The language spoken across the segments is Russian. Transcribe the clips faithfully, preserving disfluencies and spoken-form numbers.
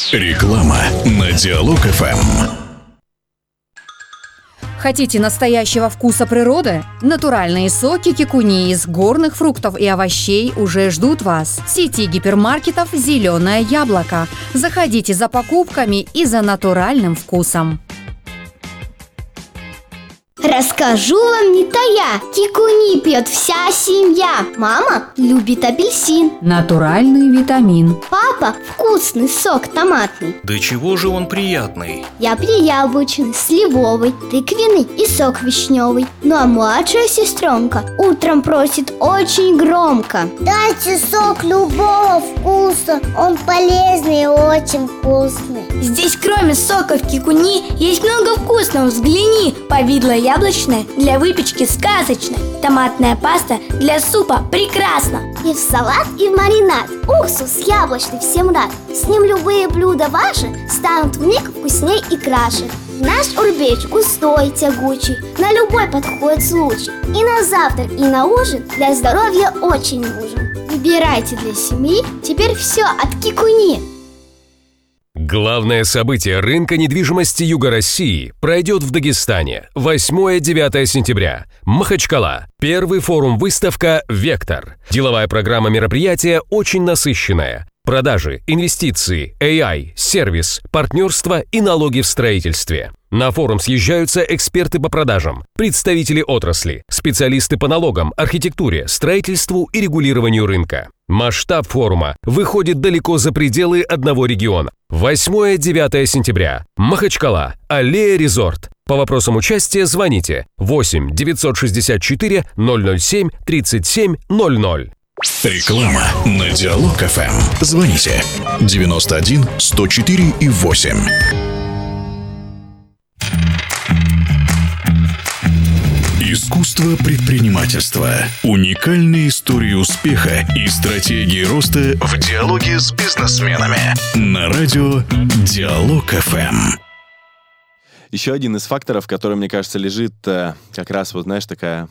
Реклама на Диалог-ФМ. Хотите настоящего вкуса природы? Натуральные соки кикуни из горных фруктов и овощей уже ждут вас. В сети гипермаркетов «Зеленое яблоко». Заходите за покупками и за натуральным вкусом. Расскажу вам не тая, кикуни пьет вся семья. Мама любит апельсин. Натуральный витамин. Папа вкусный сок томатный. Да чего же он приятный? Я пью яблочный, сливовый, тыквенный и сок вишневый. Ну а младшая сестренка утром просит очень громко: дайте сок любого вкуса, он полезный и очень вкусный. Здесь кроме соков кикуни есть много вкусного, взгляни. Повидло яблочное для выпечки сказочно. Томатная паста для супа прекрасно. И в салат, и в маринад. Уксус яблочный всем рад. С ним любые блюда ваши станут вмиг вкусней и краше. Наш урбеч густой, тягучий, на любой подходит случай. И на завтрак, и на ужин для здоровья очень нужен. Выбирайте для семьи теперь все от кикуни. Главное событие рынка недвижимости Юга России пройдет в Дагестане восьмое-девятое сентября. Махачкала. Первый форум-выставка «Вектор». Деловая программа мероприятия очень насыщенная. Продажи, инвестиции, эй ай, сервис, партнерство и налоги в строительстве. На форум съезжаются эксперты по продажам, представители отрасли, специалисты по налогам, архитектуре, строительству и регулированию рынка. Масштаб форума выходит далеко за пределы одного региона. восьмое-девятое сентября. Махачкала. Аллея Резорт. По вопросам участия звоните восемь девятьсот шестьдесят четыре ноль ноль семь тридцать семь ноль ноль. Реклама на Диалог-ФМ. Звоните девяносто один сто четыре и восемь. Искусство предпринимательства. Уникальные истории успеха и стратегии роста в диалоге с бизнесменами. На радио Диалог-ФМ. Еще один из факторов, который, мне кажется, лежит э, как раз, вот знаешь, такая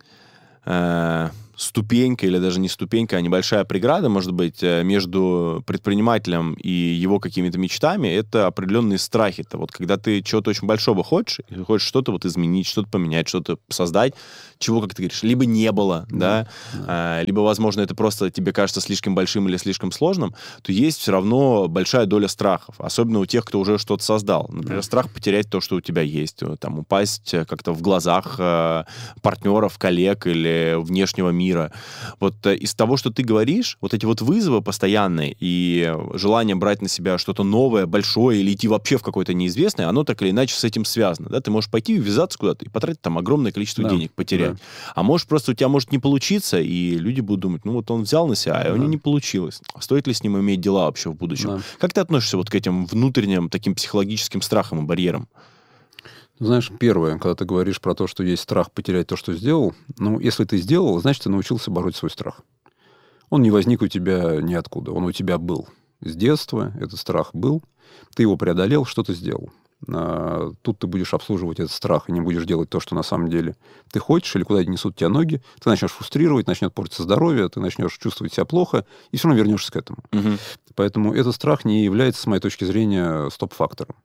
э, ступенька, или даже не ступенька, а небольшая преграда, может быть, между предпринимателем и его какими-то мечтами, это определенные страхи. Это вот когда ты чего-то очень большого хочешь, и хочешь что-то вот изменить, что-то поменять, что-то создать, чего, как ты говоришь, либо не было, да, да, да. либо, возможно, это просто тебе кажется слишком большим или слишком сложным, то есть все равно большая доля страхов, особенно у тех, кто уже что-то создал. Например, да. страх потерять то, что у тебя есть, там, упасть как-то в глазах э, партнеров, коллег или внешнего мира. Вот э, из того, что ты говоришь, вот эти вот вызовы постоянные и желание брать на себя что-то новое, большое или идти вообще в какое-то неизвестное, оно так или иначе с этим связано. Да? Ты можешь пойти и ввязаться куда-то и потратить там огромное количество да. денег, потерять. Да. А может, просто у тебя может не получиться, и люди будут думать, ну вот он взял на себя, а да. у него не получилось. Стоит ли с ним иметь дела вообще в будущем? Да. Как ты относишься вот к этим внутренним таким психологическим страхам и барьерам? Знаешь, первое, когда ты говоришь про то, что есть страх потерять то, что сделал, ну, если ты сделал, значит, ты научился бороть свой страх. Он не возник у тебя ниоткуда, он у тебя был. С детства этот страх был, ты его преодолел, что-то сделал. А, тут ты будешь обслуживать этот страх и не будешь делать то, что на самом деле ты хочешь, или куда несут тебя ноги, ты начнешь фрустрировать, начнет портиться здоровье, ты начнешь чувствовать себя плохо, и все равно вернешься к этому. Угу. Поэтому этот страх не является, с моей точки зрения, стоп-фактором.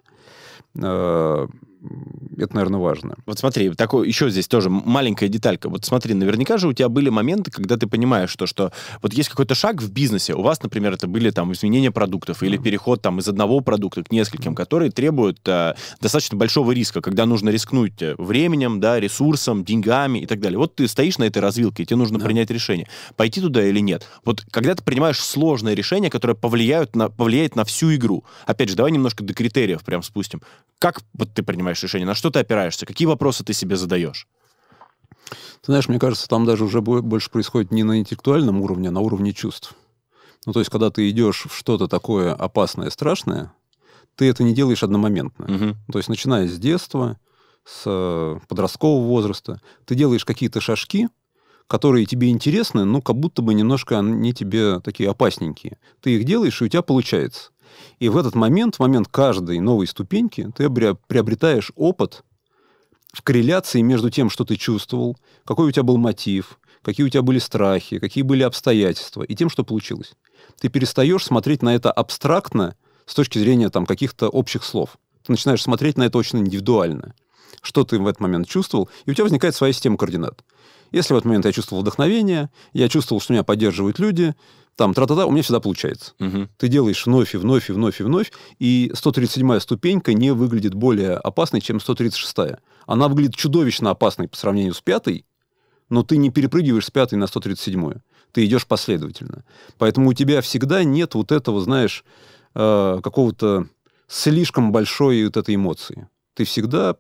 А, это, наверное, важно. Вот смотри, такой, еще здесь тоже маленькая деталька. Вот смотри, наверняка же у тебя были моменты, когда ты понимаешь, что, что вот есть какой-то шаг в бизнесе. У вас, например, это были там изменения продуктов или переход там из одного продукта к нескольким, которые требуют э, достаточно большого риска, когда нужно рискнуть временем, да, ресурсом, деньгами и так далее. Вот ты стоишь на этой развилке, и тебе нужно да. принять решение, пойти туда или нет. Вот когда ты принимаешь сложное решение, которое повлияет на, повлияет на всю игру. Опять же, давай немножко до критериев прям спустим. Как вот ты принимаешь решение? На что ты опираешься? Какие вопросы ты себе задаешь? Ты знаешь, мне кажется, там даже уже больше происходит не на интеллектуальном уровне, а на уровне чувств. Ну, то есть, когда ты идешь в что-то такое опасное, страшное, ты это не делаешь одномоментно. Угу. То есть, начиная с детства, с подросткового возраста, ты делаешь какие-то шажки, которые тебе интересны, но как будто бы немножко они тебе такие опасненькие. Ты их делаешь, и у тебя получается. И в этот момент, в момент каждой новой ступеньки, ты приобретаешь опыт в корреляции между тем, что ты чувствовал, какой у тебя был мотив, какие у тебя были страхи, какие были обстоятельства, и тем, что получилось. Ты перестаешь смотреть на это абстрактно, с точки зрения там, каких-то общих слов. Ты начинаешь смотреть на это очень индивидуально. Что ты в этот момент чувствовал, и у тебя возникает своя система координат. Если в этот момент я чувствовал вдохновение, я чувствовал, что меня поддерживают люди, там, тра-та-та, у меня всегда получается. Угу. Ты делаешь вновь и вновь и вновь и вновь, и сто тридцать седьмая ступенька не выглядит более опасной, чем сто тридцать шестая. Она выглядит чудовищно опасной по сравнению с пятой, но ты не перепрыгиваешь с пятой на сто тридцать седьмую. Ты идешь последовательно. Поэтому у тебя всегда нет вот этого, знаешь, какого-то слишком большой вот этой эмоции. Ты всегда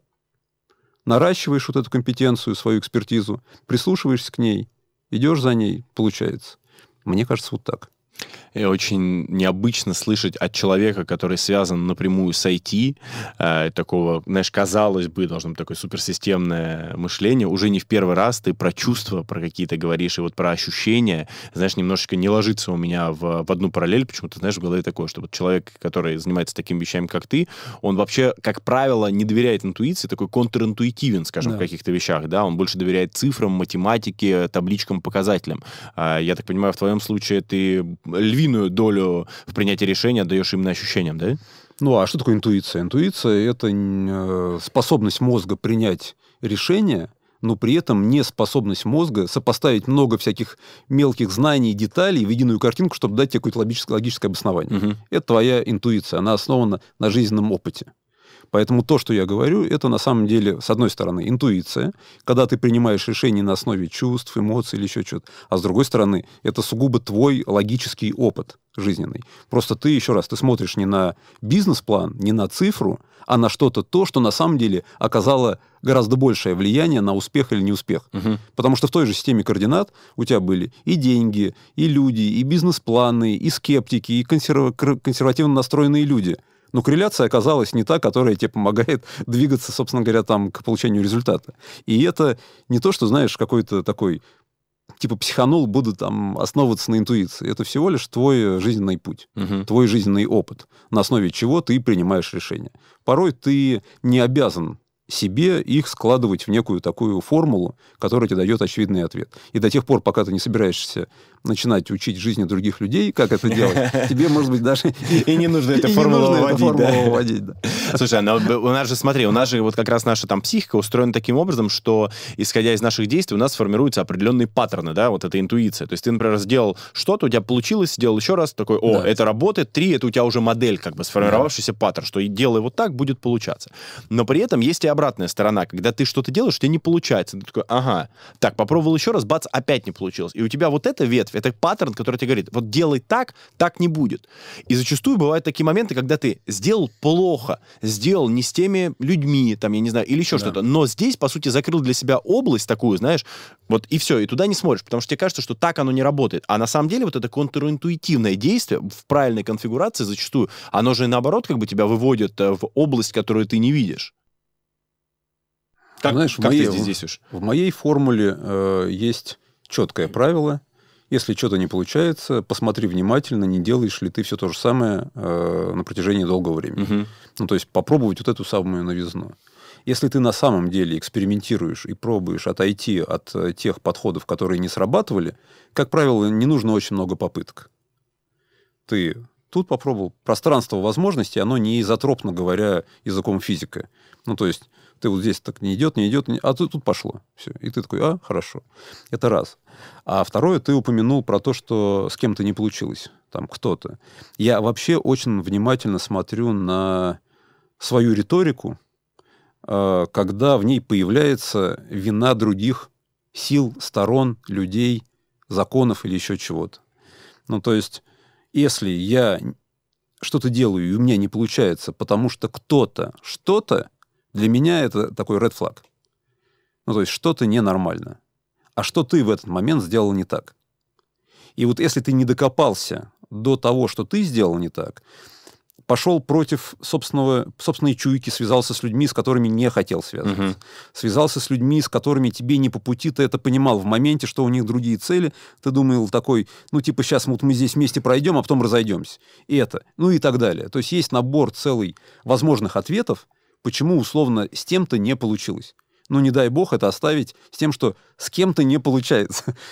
наращиваешь вот эту компетенцию, свою экспертизу, прислушиваешься к ней, идешь за ней, получается. Мне кажется, вот так. И очень необычно слышать от человека, который связан напрямую с ай ти, э, такого, знаешь, казалось бы, должно быть такое суперсистемное мышление. Уже не в первый раз ты про чувства, про какие-то говоришь, и вот про ощущения, знаешь, немножечко не ложится у меня в, в одну параллель, почему-то, знаешь, в голове такое, что вот человек, который занимается такими вещами, как ты, он вообще, как правило, не доверяет интуиции, такой контринтуитивен, скажем, да. в каких-то вещах, да, он больше доверяет цифрам, математике, табличкам, показателям. А, я так понимаю, в твоем случае ты львиную долю в принятии решения отдаешь именно ощущениям, да? Ну, а что такое интуиция? Интуиция — это способность мозга принять решение, но при этом не способность мозга сопоставить много всяких мелких знаний, деталей в единую картинку, чтобы дать тебе какое-то логическое, логическое обоснование. Угу. Это твоя интуиция, она основана на жизненном опыте. Поэтому то, что я говорю, это на самом деле, с одной стороны, интуиция, когда ты принимаешь решения на основе чувств, эмоций или еще чего-то, а с другой стороны, это сугубо твой логический опыт жизненный. Просто ты, еще раз, ты смотришь не на бизнес-план, не на цифру, а на что-то то, что на самом деле оказало гораздо большее влияние на успех или неуспех. Угу. Потому что в той же системе координат у тебя были и деньги, и люди, и бизнес-планы, и скептики, и консерв... консервативно настроенные люди. Но корреляция оказалась не та, которая тебе помогает двигаться, собственно говоря, там, к получению результата. И это не то, что, знаешь, какой-то такой, типа, психанул, буду там основываться на интуиции. Это всего лишь твой жизненный путь, угу. твой жизненный опыт, на основе чего ты принимаешь решения. Порой ты не обязан себе их складывать в некую такую формулу, которая тебе дает очевидный ответ. И до тех пор, пока ты не собираешься начинать учить жизни других людей, как это делать, тебе, может быть, даже... И не нужно эту формулу вводить. Слушай, у нас же, смотри, у нас же вот как раз наша там психика устроена таким образом, что, исходя из наших действий, у нас формируются определенные паттерны, да, вот эта интуиция. То есть ты, например, сделал что-то, у тебя получилось, сделал еще раз, такой, о, это работает, три, это у тебя уже модель, как бы сформировавшийся паттерн, что делай вот так, будет получаться. Но при этом есть и обратная сторона, когда ты что-то делаешь, у тебя не получается. Ты такой, ага, так, попробовал еще раз, бац, опять не получилось. И у тебя вот эта ветвь, это паттерн, который тебе говорит, вот делай так, так не будет. И зачастую бывают такие моменты, когда ты сделал плохо, сделал не с теми людьми, там, я не знаю, или еще да. что-то, но здесь, по сути, закрыл для себя область такую, знаешь, вот и все, и туда не смотришь, потому что тебе кажется, что так оно не работает. А на самом деле вот это контринтуитивное действие в правильной конфигурации зачастую, оно же наоборот как бы тебя выводит в область, которую ты не видишь. Как, Знаешь, как в моей, ты здесь действуешь? В моей формуле э, есть четкое правило. Если что-то не получается, посмотри внимательно, не делаешь ли ты все то же самое э, на протяжении долгого времени. Угу. Ну, то есть попробовать вот эту самую новизну. Если ты на самом деле экспериментируешь и пробуешь отойти от тех подходов, которые не срабатывали, как правило, не нужно очень много попыток. Ты тут попробовал. Пространство возможностей, оно не изотропно, говоря языком физика. Ну, то есть ты вот здесь так не идет, не идет, не... а тут, тут пошло. Все. И ты такой, а, хорошо. Это раз. А второе, ты упомянул про то, что с кем-то не получилось. Там кто-то. Я вообще очень внимательно смотрю на свою риторику, когда в ней появляется вина других сил, сторон, людей, законов или еще чего-то. Ну, то есть, если я что-то делаю, и у меня не получается, потому что кто-то что-то, для меня это такой red flag. Ну, то есть, что-то ненормально. А что ты в этот момент сделал не так? И вот если ты не докопался до того, что ты сделал не так, пошел против собственного, собственной чуйки, связался с людьми, с которыми не хотел связываться, угу. связался с людьми, с которыми тебе не по пути, ты это понимал в моменте, что у них другие цели, ты думал такой, ну, типа, сейчас вот мы здесь вместе пройдем, а потом разойдемся. И это, ну и так далее. То есть есть набор целый возможных ответов, почему, условно, с тем-то не получилось. Ну, не дай бог это оставить с тем, что с кем-то не получается.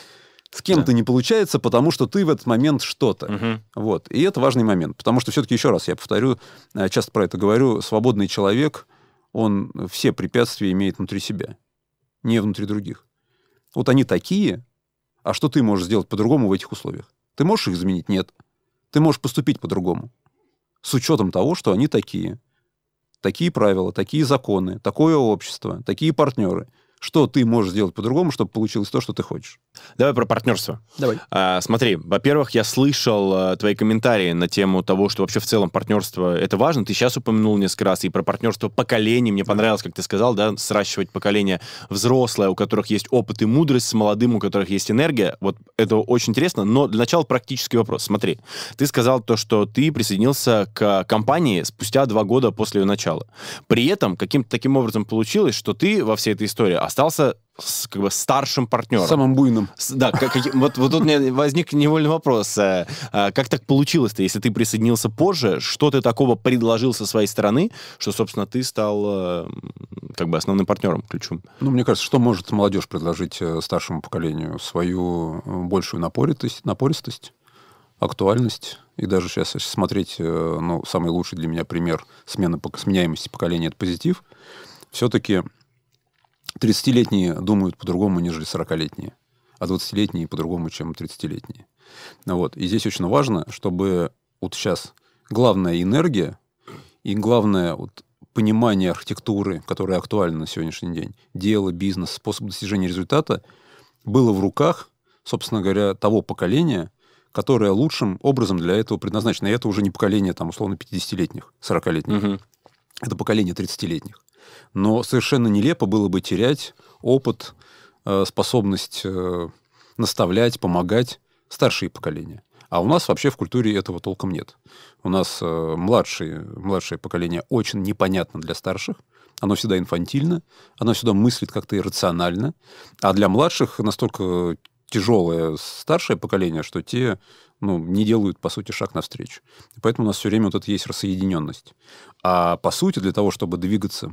С кем-то Да. не получается, потому что ты в этот момент что-то. Мгм. Вот. И это важный момент. Потому что все-таки, еще раз, я повторю, э, часто про это говорю, свободный человек, он все препятствия имеет внутри себя, не внутри других. Вот они такие, а что ты можешь сделать по-другому в этих условиях? Ты можешь их изменить? Нет. Ты можешь поступить по-другому. С учетом того, что они такие. Такие правила, такие законы, такое общество, такие партнеры. Что ты можешь сделать по-другому, чтобы получилось то, что ты хочешь? Давай про партнерство. Давай. А, смотри, во-первых, я слышал а, твои комментарии на тему того, что вообще в целом партнерство это важно. Ты сейчас упомянул несколько раз и про партнерство поколений. Мне понравилось, как ты сказал, да, сращивать поколение взрослое, у которых есть опыт и мудрость, с молодым, у которых есть энергия. Вот это очень интересно. Но для начала практический вопрос. Смотри, ты сказал то, что ты присоединился к компании спустя два года после ее начала. При этом каким-то таким образом получилось, что ты во всей этой истории остался с, как бы старшим партнером. Самым буйным. С- Да, как- как- вот, вот тут у меня возник невольный вопрос. А, а, Как так получилось-то, если ты присоединился позже, что ты такого предложил со своей стороны, что, собственно, ты стал э, м, как бы основным партнером, ключом? Ну, мне кажется, что может молодежь предложить э, старшему поколению? Свою э, большую напоритость, напористость, актуальность. И даже сейчас, если смотреть, э, ну, самый лучший для меня пример смены, пок- сменяемости поколения – это позитив. Все-таки тридцатилетние думают по-другому, нежели сорокалетние, а двадцатилетние по-другому, чем тридцатилетние. Ну вот. И здесь очень важно, чтобы вот сейчас главная энергия и главное вот понимание архитектуры, которая актуальна на сегодняшний день, дело, бизнес, способ достижения результата, было в руках, собственно говоря, того поколения, которое лучшим образом для этого предназначено. И это уже не поколение, там, условно, пятидесятилетних, сорокалетних. Мгм. Это поколение тридцатилетних. Но совершенно нелепо было бы терять опыт, э, способность э, наставлять, помогать старшие поколения. А у нас вообще в культуре этого толком нет. У нас э, младшие, младшее поколение очень непонятно для старших. Оно всегда инфантильно, оно всегда мыслит как-то иррационально. А для младших настолько тяжелое старшее поколение, что те ну, не делают, по сути, шаг навстречу. И поэтому у нас все время вот это есть рассоединенность. А по сути, для того, чтобы двигаться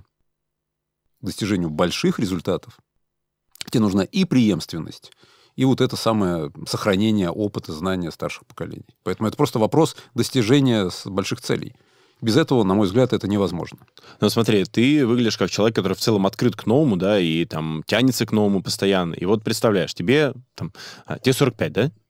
к достижению больших результатов, тебе нужна и преемственность, и вот это самое сохранение опыта, знания старших поколений. Поэтому это просто вопрос достижения с- больших целей. Без этого, на мой взгляд, это невозможно. Ну, смотри, ты выглядишь как человек, который в целом открыт к новому, да, и там тянется к новому постоянно. И вот представляешь, тебе там, а, тебе сорок пять, да?